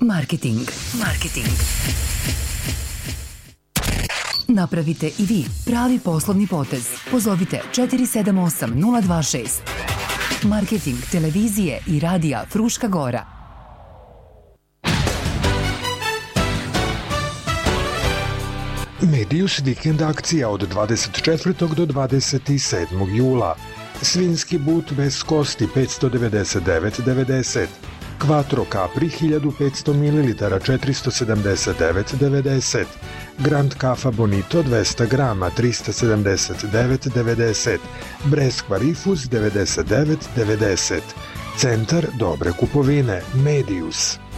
Marketing. Napravite i vi pravi poslovni potez. Pozovite 478 026. Marketing televizije i radija Fruška Gora. Medius vikend akcija od 24. do 27. jula. Svinski but bez kosti 599,90. Quattro Capri 1500 ml 479,90. Grand Kafa Bonito 200 grama 379,90. Breskva Rifus 99,90. Centar dobre kupovine Medius.